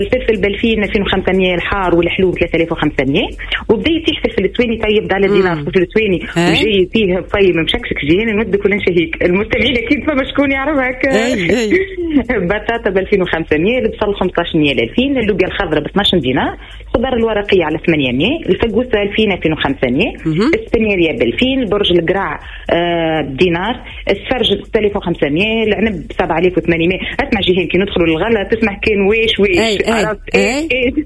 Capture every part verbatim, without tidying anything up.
الفلفل بلفين ألفين وخمسمية الحار والحلو ثلاثة آلاف وخمسمية. وبدا يطيح فلفل السويني طيب على دينار فلفل السويني وجاي فيه طيب مشكشك جينا نودك ولا نشهيك المستمعين اكيد فما شكون يعرف هكا. بطاطا ب ألفين وخمسمية، البصل خمسطاش ل ألفين، اللوبيا الخضراء ب اثناش دينار، الخضار الورقيه على ثمانمية، الفقوسه ألفين ألفين وخمسمية، السبانيريا ب ألفين، البرج القراع بدينار، السرج ستة آلاف وخمسمية، العنب سبعة آلاف وثمانمية. اسمع جيهان كي ندخلوا للغله تسمع كان ويش ويش عرفت ايه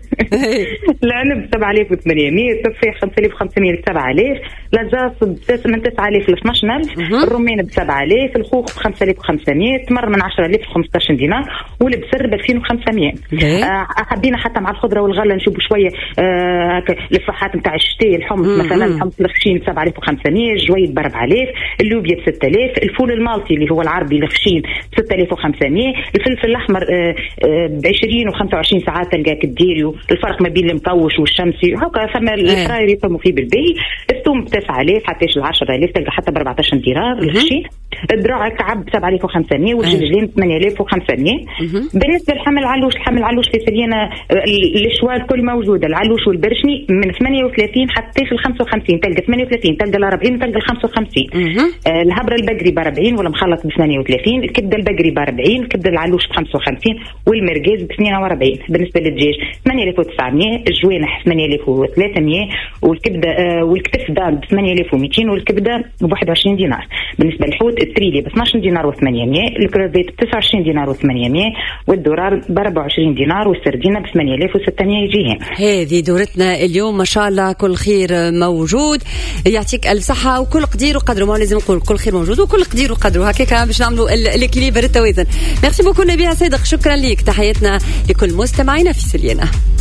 العنب سبعة آلاف وثمانمية، التفاح خمسة آلاف وخمسمية ل سبعة آلاف، لاجاص من تسعة آلاف ل اثناش ألف، الرمان ب سبعة آلاف، الخوخ ب خمسة آلاف وخمسمية، التمر من عشرة آلاف ل خمسطاش دينار، والبسر ب ألفين وخمسمية. آه حبينا حتى مع الخضره والغله نشوفوا شويه آه الفحات نتاع الشتاء، الحمص مثلا الحمص الخشين ب سبعة آلاف وخمسمية، الجويد ب أربعة آلاف، اللوبيا ب ستة آلاف، الفول المالطي اللي هو العربي الخشين ب ستة آلاف وخمسمية، الفلفل الاحمر آه آه ب عشرين وخمسة وعشرين ساعات تلقاك الديريو، الفرق ما بين المطوش والشمسي هكا ثم الفراير يفهموا فيه بالباهي. الثوم ب تسعة آلاف حتى ل عشرة آلاف تلقى حتى ب أربعطاش دينار الخشين، الدراع الكعب ب سبعة آلاف وخمسمية، والجلجلين ثمانية آلاف وخمسمية. بالنسبه للحمل العلوش، الحمل العلوش في سليانه الشوال كل موجوده، العلوش والبرشني من ثمانية وثلاثين حتى في ال خمسة وخمسين، تلقى ثمانية وثلاثين، تلقى ال أربعين، تلقى ال خمسة وخمسين. آه الهبره البقري ب أربعين ولا مخلط ب ثمانية وثلاثين، الكبده البقري ب أربعين، الكبده العلوش ب خمسة وخمسين، والمرقاز ب اثنين وأربعين. بالنسبه للدجاج ثمانية آلاف وتسعمية، الجوانح ثمانية آلاف وثلاثمية، والكبده آه والكتف دال ب ثمانية آلاف ومئتين، والكبده ب واحد وعشرين دينار. بالنسبه للحوت التريلي ب اثناش دينار وثمانمية، الكرافيت ب تسعة وعشرين دينار وثمانمية، والدولار ب أربعة وعشرين دينار، والسردينه ب ثمانية آلاف وستمية يجيهم. هذه دورتنا اليوم ما شاء الله، كل خير موجود، يعطيك الف صحه وكل قدير وقدره، ما لازم نقول كل خير موجود وكل قدير وقدره هكاك باش نعملوا الكليبر التوازن. ميرسي بوكو نبيها صادق، شكرا ليك، تحياتنا لكل مستمعينا في سليانة.